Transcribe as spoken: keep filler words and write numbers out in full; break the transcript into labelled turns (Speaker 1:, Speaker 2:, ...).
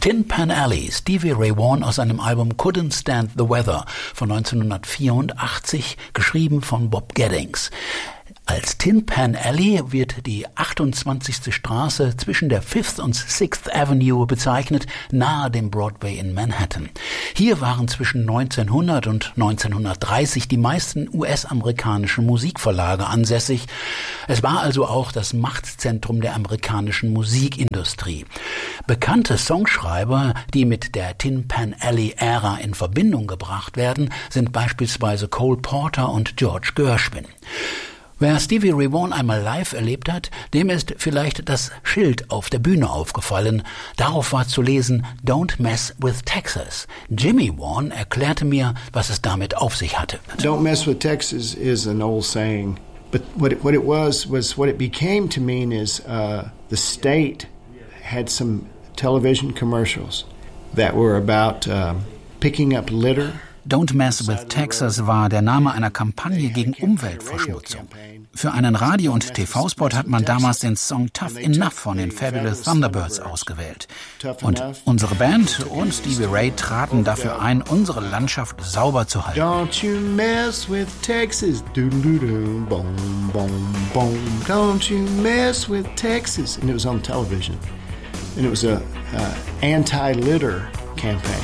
Speaker 1: Tin Pan Alley, Stevie Ray Vaughan aus seinem Album Couldn't Stand the Weather von neunzehnhundertvierundachtzig, geschrieben von Bob Geddings. Als Tin Pan Alley wird die achtundzwanzigste Straße zwischen der Fifth und Sixth Avenue bezeichnet, nahe dem Broadway in Manhattan. Hier waren zwischen neunzehnhundert und neunzehnhundertdreißig die meisten U S-amerikanischen Musikverlage ansässig. Es war also auch das Machtzentrum der amerikanischen Musikindustrie. Bekannte Songschreiber, die mit der Tin Pan Alley-Ära in Verbindung gebracht werden, sind beispielsweise Cole Porter und George Gershwin. Wer Stevie Ray Vaughan einmal live erlebt hat, dem ist vielleicht das Schild auf der Bühne aufgefallen. Darauf war zu lesen, Don't mess with Texas. Jimmy Vaughan erklärte mir, was es damit auf sich hatte.
Speaker 2: Don't mess with Texas is an old saying, but what it, what it was was what it became to mean is uh, the state had some television commercials that were about uh, picking up litter.
Speaker 1: Don't Mess with Texas war der Name einer Kampagne gegen Umweltverschmutzung. Für einen Radio- und T V-Spot hat man damals den Song Tough Enough von den Fabulous Thunderbirds ausgewählt. Und unsere Band und Stevie Ray traten dafür ein, unsere Landschaft sauber zu halten.
Speaker 2: Don't you mess with Texas, doo-doo-doo, boom, boom, boom. Don't you mess with Texas. And it was on television. And it was a uh, anti-litter campaign.